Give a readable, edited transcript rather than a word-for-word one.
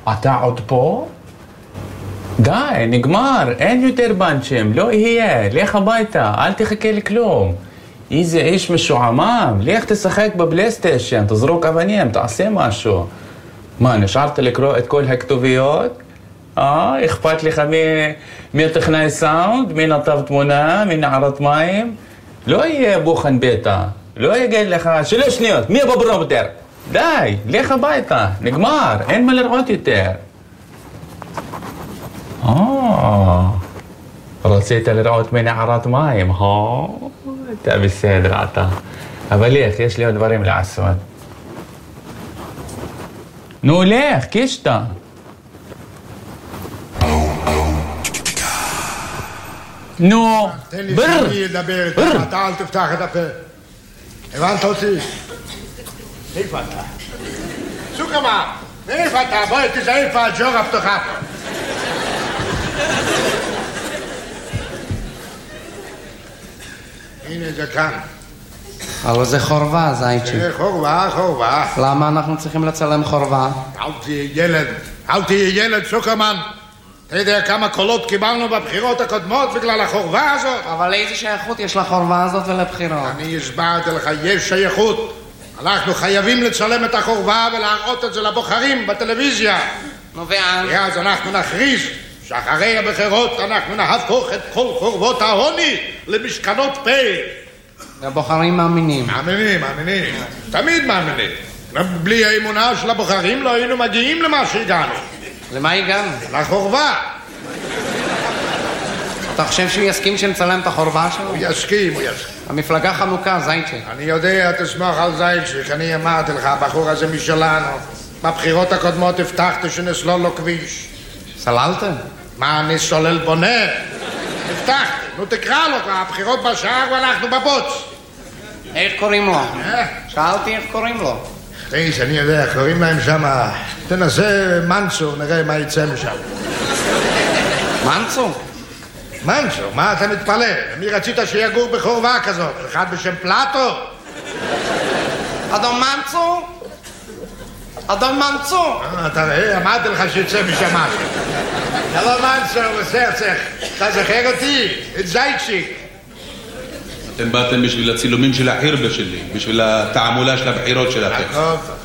אתה עוד פה? די, נגמר, אין יותר בנצ'ים, לא יהיה, לך הביתה, אל תחכה לכלום. איזה איש משועמם, לך תשחק בבלייסטיישן, תזרוק אבנים, תעשה משהו. מה, נשארת לקרוא את כל הכתוביות? אכפת לך מטכנאי סאונד, מנתב תמונה, מנערת מים? לא יהיה בוחן ביתה, לא יגיד לך 3 שניות, מי בברומטר? די, לך הביתה, נגמר, אין מה לראות יותר. רצית לראות מנערת מים, אתה בסדר אתה. אבל לך, יש לי עוד דברים לעשות. נו, לך, קישטה. נו, תן לי שאני אדבר איתך, אתה אל תפתח את הפה. הבנת אותי? איפה אתה? סוכרמן, איפה אתה? בואי תזהה איפה הג'ורה פתוחה פה. הנה זה כאן. אבל זה חורבה, זייצ'י. חורבה. למה אנחנו צריכים לצלם חורבה? אל תהיה ילד, סוכרמן. אתה יודע כמה קולות קיבלנו בבחירות הקודמות בגלל החורבה הזאת? אבל איזה שייכות יש לחורבה הזאת ולבחירות? אני הסברתי לך, יש שייכות. אנחנו חייבים לצלם את החורבה ולהראות את זה לבוחרים בטלוויזיה. נו ואז? אז אנחנו נכריז שאחרי הבחירות אנחנו נהפוך את כל חורבות העוני למשכנות פה. הבוחרים מאמינים. מאמינים. תמיד מאמינים. בלי האמונה של הבוחרים לא היינו מגיעים למה שהגענו. למה הגענו? לחורבה. אתה חושב שהוא יסכים שנצלם את החורבה שלו? הוא יסכים. המפלגה חנוכה, זייצ'י. אני יודע, תסמוך על זייצ'י, אני אמרתי לך, הבחור הזה משלנו. בבחירות הקודמות הבטחתי שנסלול לו כביש. סללתם? מה, אני סולל בונה? הבטחתי. נו תקרא לו, הבחירות בשער ואנחנו בבוץ. איך קוראים לו? שאלתי איך קוראים לו. תראי, אני יודע, קוראים להם שם, תנסה מנצור, נראה מה יצא משם. מנצור, מה אתה מתפלא? מי רצית שיגור בחורבה כזאת? אחד בשם פלטו? אדון מנצור! אתה ראה, אמרתי לך שיצא משם משהו. שלום מנצור, בסרצח, אתה זוכר אותי? את זייצ'יק. אתם באתם בשביל הצילומים של החירבה שלי, בשביל התעמולה של הבחירות שלכם.